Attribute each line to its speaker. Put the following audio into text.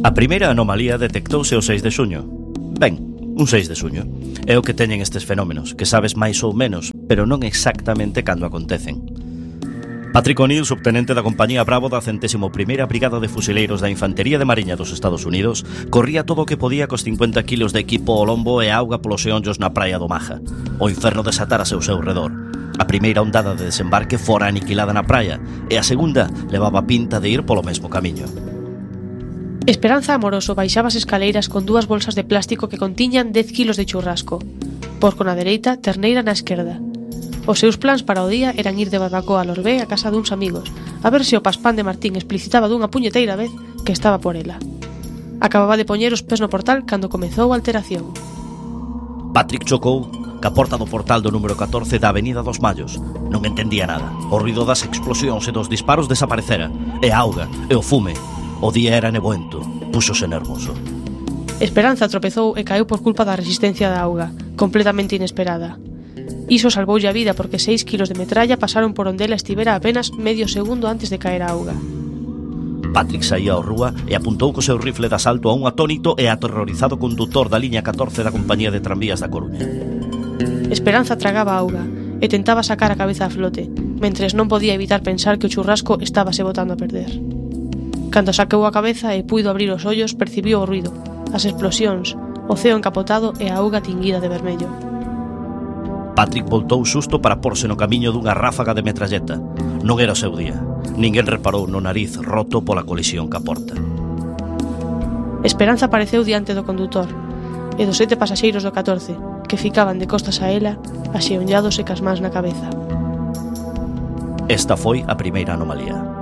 Speaker 1: A primeira anomalía detectouse o 6 de xuño. Ben, un 6 de xuño. É o que teñen estes fenómenos, que sabes máis ou menos, pero non exactamente cando acontecen. Patrick O'Neill, subtenente da compañía Bravo da 101ª Brigada de Fusileiros da Infantería de Mariña dos Estados Unidos, corría todo o que podía cos 50 kilos de equipo ao lombo e auga polos xeonllos na praia do Maja. O inferno desatárase ao seu redor. A primeira ondada de desembarque fora aniquilada na praia e a segunda levaba pinta de ir polo mesmo camiño.
Speaker 2: Esperanza Amoroso baixaba as escaleiras con dúas bolsas de plástico que contiñan 10 kilos de churrasco. Porco na dereita, terneira na esquerda. Os seus plans para o día eran ir de barbacoa a Lorbé a casa duns amigos, a ver se o paspán de Martín explicitaba dunha puñeteira vez que estaba por ela. Acababa de poñer os pés no portal cando comezou a alteración.
Speaker 1: Patrick chocou ca porta do portal do número 14 da Avenida dos Mallos. Non entendía nada. O ruido das explosións e dos disparos desaparecera. E a auga, e o fume. O día era nebuento, púxose nervoso.
Speaker 2: Esperanza tropezou e caeu por culpa da resistencia da auga, completamente inesperada. Iso salvoulle a vida porque 6 kilos de metralla pasaron por onde ela estivera apenas medio segundo antes de caer a auga.
Speaker 1: Patrick saía ao rúa e apuntou co seu rifle de asalto a un atónito e aterrorizado condutor da liña 14 da compañía de tranvías da Coruña.
Speaker 2: Esperanza tragaba auga e tentaba sacar a cabeza a flote, mentres non podía evitar pensar que o churrasco estábase botando a perder. Cando saqueu a cabeza e puido abrir os ollos, percibiu o ruido, as explosións, o ceo encapotado e a auga tinguida de vermello.
Speaker 1: Patrick voltou susto para porse no camiño dunha ráfaga de metralleta. Non era o seu día. Ninguén reparou no nariz roto pola colisión ca porta.
Speaker 2: Esperanza apareceu diante do condutor e dos 7 pasaxeiros do 14, que ficaban de costas a ela, axeonllados e cas mans na cabeza.
Speaker 1: Esta foi a primeira anomalía.